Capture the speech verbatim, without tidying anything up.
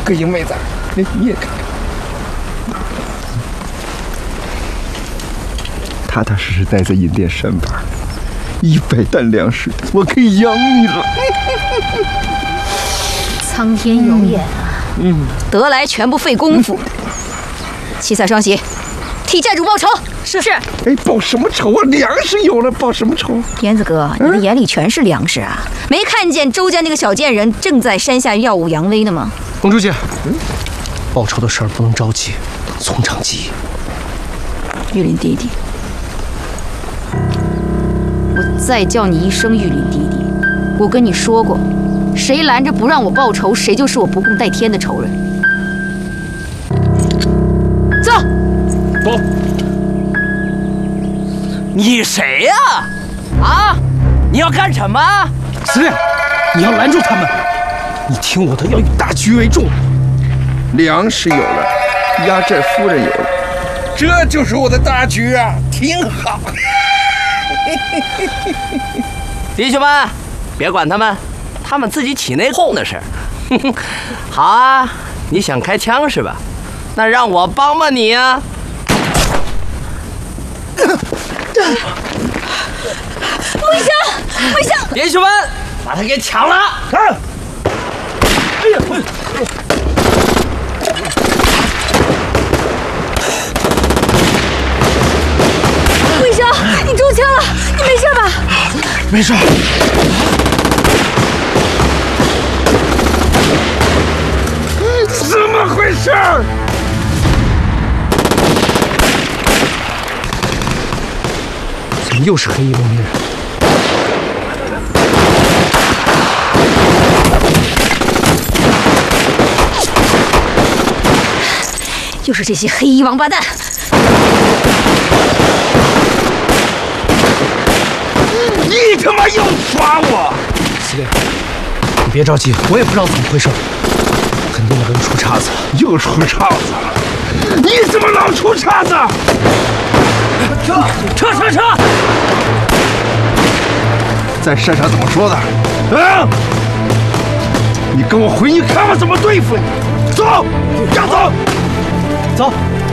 膈应妹子，你你也看看。踏踏实实待在银殿上班，一百担粮食，我可以养你了。 苍天有眼啊！嗯，得来全不费功夫。七彩双喜，替寨主报仇。是是。 哎，报什么仇啊？粮食有了，报什么仇？ 燕子哥，你的眼里全是粮食啊！没看见周家那个小贱人正在山下耀武扬威呢吗？ 冯书记，嗯，报仇的事儿不能着急，从长计议。 玉林弟弟。我再叫你一声玉林弟弟，我跟你说过，谁拦着不让我报仇，谁就是我不共戴天的仇人。走， 走。 你谁呀？啊？你要干什么？ 司令，你要拦住他们。你听我的，要以大局为重。 粮食有了，压寨夫人有了，这就是我的大局啊，挺好。 弟兄们，别管他们，他们自己起内讧的事。好啊，你想开枪是吧？那让我帮帮你啊！ 魏香，魏香， 弟兄们，把他给抢了！啊！ 哎呀！ 魏香，你中枪了，你没事吧？ 没事。 怎么回事？ 怎么又是黑衣蒙面人？ 又是这些黑衣王八蛋！ 你他妈又耍我！ 司令，你别着急，我也不知道怎么回事，肯定哪又出岔子了。 又出岔子了！你怎么老出岔子？ 撤撤撤撤！ 在山上怎么说的？啊！你跟我回去看我怎么对付你！走，要走， 走。